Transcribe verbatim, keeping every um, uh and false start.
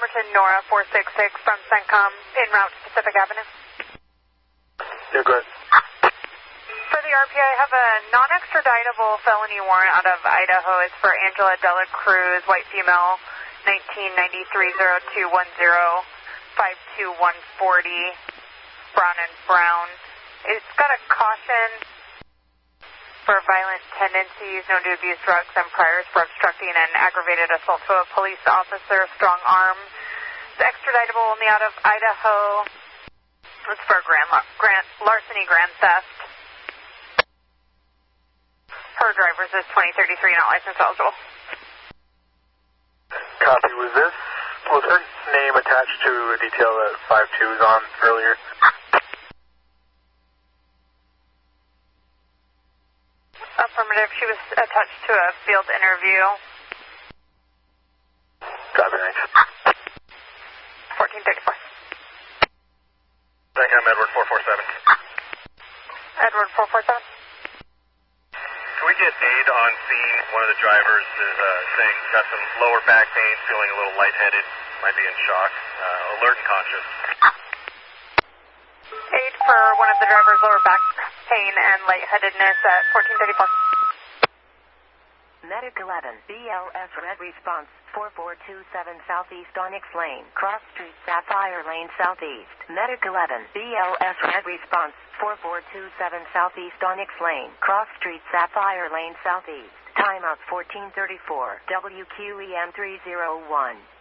to Nora four six six from CENTCOM en route to Pacific Avenue. Yeah, go ahead. For the R P I, I have a non-extraditable felony warrant out of Idaho. It's for Angela Dela Cruz, white female, nineteen ninety-three oh two ten, five two one forty, brown and brown. It's got a caution for violent tendencies, known to abuse drugs, and priors for obstructing and aggravated assault to a police officer, strong arm. It's extraditable only out of Idaho. It's for grand, grand, larceny, grand theft. Her driver's is twenty thirty-three, not license eligible. Copy. Was this, was her name attached to a detail that five two was on earlier? Affirmative. She was attached to a field interview. Copy, thanks. fourteen thirty-four. CENTCOM Edward four four seven. Edward four four seven. Can we get aid on scene? One of the drivers is uh, saying got some lower back pain, feeling a little lightheaded, might be in shock, uh, alert and conscious. Aid for one of the drivers' lower back pain and lightheadedness at fourteen thirty-four. Medic eleven, B L S Red Response, four four two seven Southeast Onyx Lane, Cross Street, Sapphire Lane Southeast. Medic eleven, B L S Red Response, four four two seven Southeast Onyx Lane, Cross Street, Sapphire Lane Southeast. Timeout fourteen thirty-four, W Q E M three oh one.